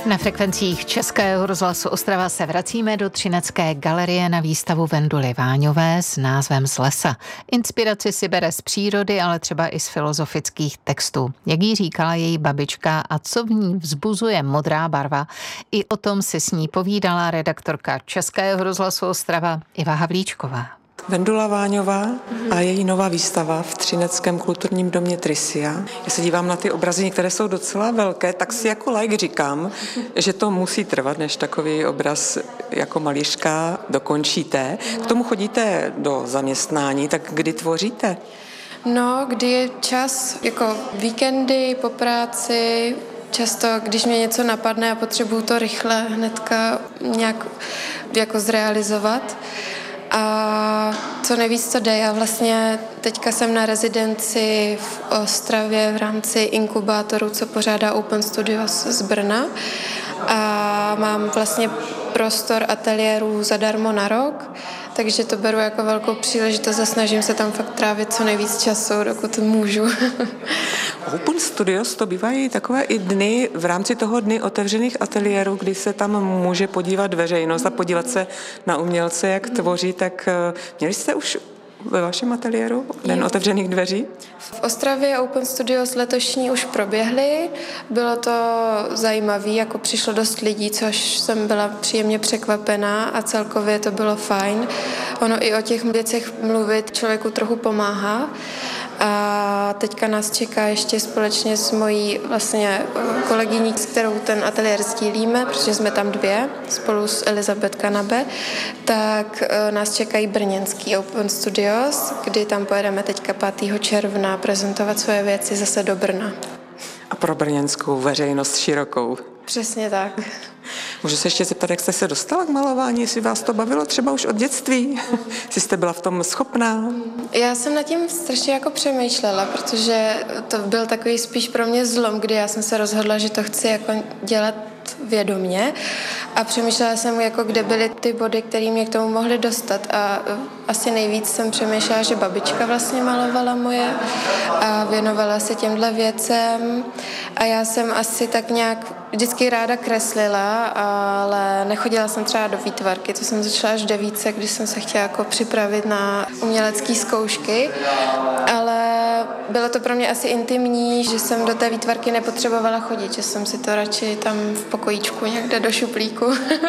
Na frekvencích Českého rozhlasu Ostrava se vracíme do Třinecké galerie na výstavu Venduly Váňové s názvem Z lesa. Inspiraci si bere z přírody, ale třeba i z filozofických textů. Jak jí říkala její babička a co v ní vzbuzuje modrá barva, i o tom si s ní povídala redaktorka Českého rozhlasu Ostrava Iva Havlíčková. Vendula Váňová a její nová výstava v Třineckém kulturním domě Trysia. Já se dívám na ty obrazy, některé jsou docela velké, tak si jako laik říkám, že to musí trvat, než takový obraz jako malířka dokončíte. K tomu chodíte do zaměstnání, tak kdy tvoříte? No, kdy je čas, jako víkendy po práci, často, když mě něco napadne a potřebuju to rychle hnedka nějak jako zrealizovat. A co nejvíc to jde, já vlastně teďka jsem na rezidenci v Ostravě v rámci inkubátoru, co pořádá Open Studios z Brna a mám vlastně prostor ateliérů zadarmo na rok, takže to beru jako velkou příležitost a snažím se tam fakt trávit co nejvíc času, dokud můžu. Open Studios to bývají takové i dny v rámci toho dny otevřených ateliérů, kdy se tam může podívat veřejnost a podívat se na umělce, jak tvoří, tak měli jste už ve vašem ateliéru den otevřených dveří? V Ostravě Open Studios letošní už proběhly, bylo to zajímavé, jako přišlo dost lidí, což jsem byla příjemně překvapená a celkově to bylo fajn. Ono i o těch věcech mluvit člověku trochu pomáhá. A teďka nás čeká ještě společně s mojí vlastně kolegyní, s kterou ten ateliér sdílíme, protože jsme tam dvě, spolu s Elizabeth Kanabe, tak nás čekají brněnský Open Studios, kdy tam pojedeme teďka 5. června prezentovat svoje věci zase do Brna. A pro brněnskou veřejnost širokou. Přesně tak. Můžu se ještě zeptat, jak jste se dostala k malování, jestli vás to bavilo třeba už od dětství, jestli jste byla v tom schopná? Já jsem nad tím strašně jako přemýšlela, protože to byl takový spíš pro mě zlom, kdy já jsem se rozhodla, že to chci jako dělat vědomě a přemýšlela jsem, jako kde byly ty body, které mě k tomu mohly dostat a asi nejvíc jsem přemýšlela, že babička vlastně malovala moje a věnovala se těmhle věcem a já jsem asi tak nějak vždycky ráda kreslila, ale nechodila jsem třeba do výtvarky, to jsem začala až v 9, když jsem se chtěla jako připravit na umělecké zkoušky, ale bylo to pro mě asi intimní, že jsem do té výtvarky nepotřebovala chodit, že jsem si to radši tam v pokojíčku někde do šuplíku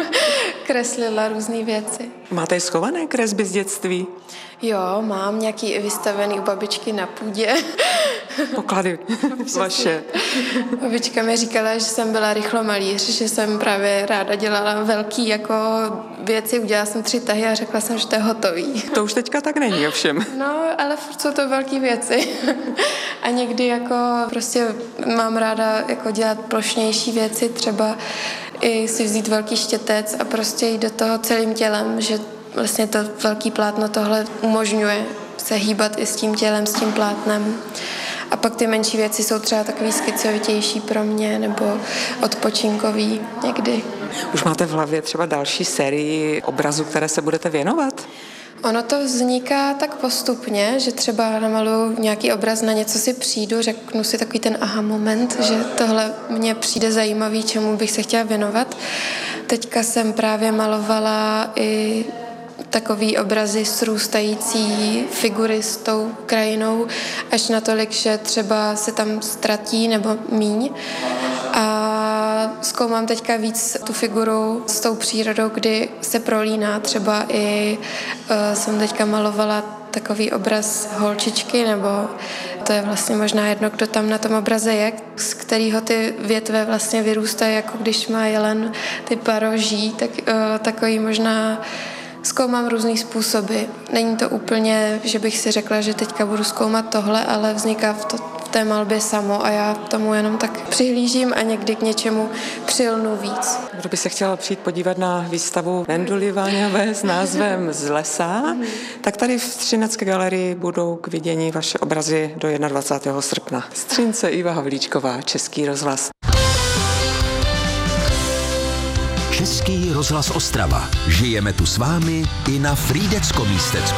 kreslila různé věci. Máte i schované kresby z dětství? Jo, mám nějaký vystavený u babičky na půdě. Poklady vaše. Babička mi říkala, že jsem byla rychlomalíř, že jsem právě ráda dělala velký jako věci, udělala jsem 3 tahy a řekla jsem, že to je hotový. To už teďka tak není ovšem. No, ale furt jsou to velký věci. A někdy jako prostě mám ráda jako dělat plošnější věci, třeba i si vzít velký štětec a prostě jít do toho celým tělem, že vlastně to velký plátno tohle umožňuje se hýbat i s tím tělem, s tím plátnem. A pak ty menší věci jsou třeba takový skicovitější pro mě nebo odpočinkový někdy. Už máte v hlavě třeba další sérii obrazů, které se budete věnovat? Ono to vzniká tak postupně, že třeba namaluju nějaký obraz, na něco si přijdu, řeknu si takový ten aha moment, že tohle mně přijde zajímavý, čemu bych se chtěla věnovat. Teďka jsem právě malovala i takový obrazy srůstající figury s tou krajinou, až natolik, že třeba se tam ztratí nebo míň. A zkoumám teďka víc tu figuru s tou přírodou, kdy se prolíná. Třeba i jsem teďka malovala takový obraz holčičky, nebo to je vlastně možná jedno, kdo tam na tom obraze je, z kterého ty větve vlastně vyrůstají, jako když má jelen ty paroží, tak takový možná zkoumám různý způsoby. Není to úplně, že bych si řekla, že teďka budu zkoumat tohle, ale vzniká v té malbě samo a já tomu jenom tak přihlížím a někdy k něčemu přilnu víc. Kdo by se chtěl přijít podívat na výstavu Venduly Váňové s názvem Z lesa, tak tady v Třinecké galerii budou k vidění vaše obrazy do 21. srpna. Z Třince Iva Havlíčková, Český rozhlas. Český rozhlas Ostrava. Žijeme tu s vámi i na Frýdecko-místecku.